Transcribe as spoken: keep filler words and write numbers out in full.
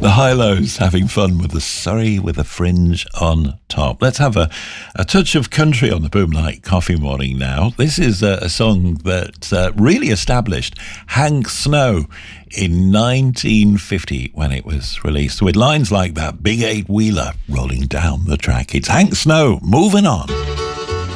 The Hi-Lows having fun with the Surrey with a fringe on top. Let's have a, a touch of country on the Boom Night Coffee Morning now. This is a, a song that uh, really established Hank Snow in nineteen fifty when it was released, with lines like that big eight-wheeler rolling down the track. It's Hank Snow, Moving On.